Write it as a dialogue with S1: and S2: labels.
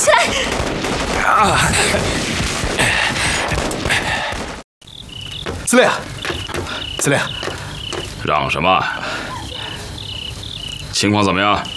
S1: 起来！
S2: 司令，司令，
S3: 嚷什么？情况怎么样？